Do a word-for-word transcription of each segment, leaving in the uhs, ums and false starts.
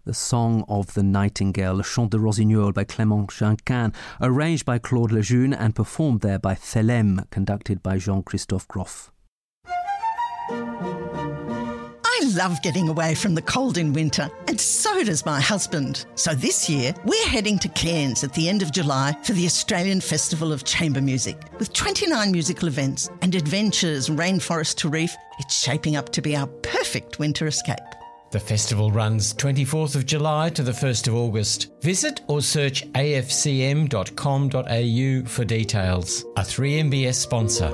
The Song of the Nightingale, Le Chant de Rossignol by Clément Junquin, arranged by Claude Lejeune and performed there by Thelème, conducted by Jean-Christophe Groff. I love getting away from the cold in winter, and so does my husband. So this year, we're heading to Cairns at the end of July for the Australian Festival of Chamber Music. With twenty-nine musical events and adventures rainforest to reef, it's shaping up to be our perfect winter escape. The festival runs twenty-fourth of July to the first of August. Visit or search a f c m dot com dot a u for details. A three M B S sponsor.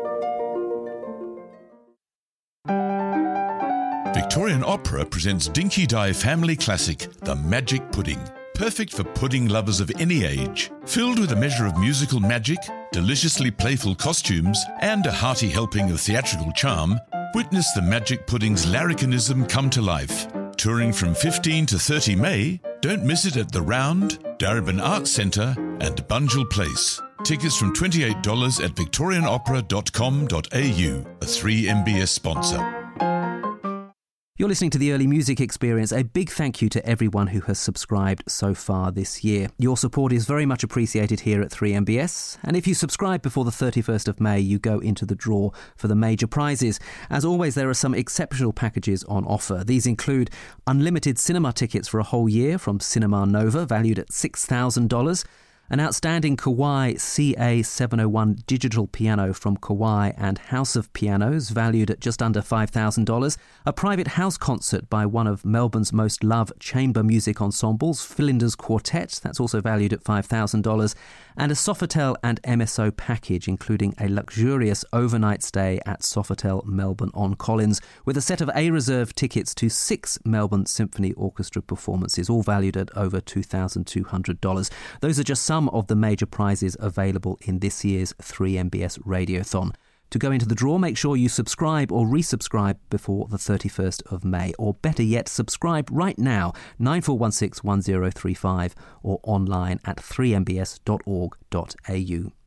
Victorian Opera presents Dinky Di family classic, The Magic Pudding. Perfect for pudding lovers of any age. Filled with a measure of musical magic, deliciously playful costumes, and a hearty helping of theatrical charm, witness the Magic Pudding's larrikinism come to life. Touring from fifteenth to thirtieth of May, don't miss it at The Round, Darebin Arts Centre and Bunjil Place. Tickets from twenty-eight dollars at victorian opera dot com dot a u, a three M B S sponsor. You're listening to the Early Music Experience. A big thank you to everyone who has subscribed so far this year. Your support is very much appreciated here at three M B S. And if you subscribe before the thirty-first of May, you go into the draw for the major prizes. As always, there are some exceptional packages on offer. These include unlimited cinema tickets for a whole year from Cinema Nova, valued at six thousand dollars. An outstanding Kawai C A seven oh one digital piano from Kawai and House of Pianos, valued at just under five thousand dollars. A private house concert by one of Melbourne's most loved chamber music ensembles, Philinder's Quartet, that's also valued at five thousand dollars. And a Sofitel and M S O package, including a luxurious overnight stay at Sofitel Melbourne on Collins, with a set of A-reserve tickets to six Melbourne Symphony Orchestra performances, all valued at over two thousand two hundred dollars. Those are just some of the major prizes available in this year's three M B S Radiothon. To go into the draw, make sure you subscribe or resubscribe before the thirty-first of May, or better yet, subscribe right now, nine four one six one zero three five, or online at three m b s dot org dot a u.